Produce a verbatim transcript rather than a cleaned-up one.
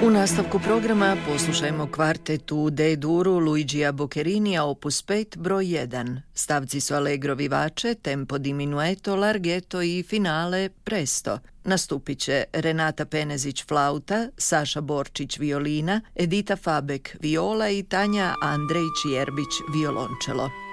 U nastavku programa poslušajmo kvartetu D-duru Luigija Boccherinija opus pet broj jedan. Stavci su allegro vivace, tempo diminueto, larghetto i finale presto. Nastupit će Renata Penezić flauta, Saša Borčić violina, Edita Fabek viola i Tanja Andrejić-Jerbić violončelo.